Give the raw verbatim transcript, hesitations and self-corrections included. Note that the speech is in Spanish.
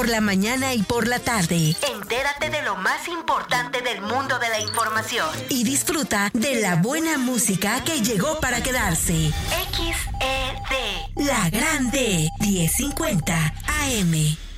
la mañana y por la tarde. Entérate de lo más importante del mundo de la información. Y disfruta de la buena música que llegó para quedarse. X E D. La Grande. diez cincuenta A M.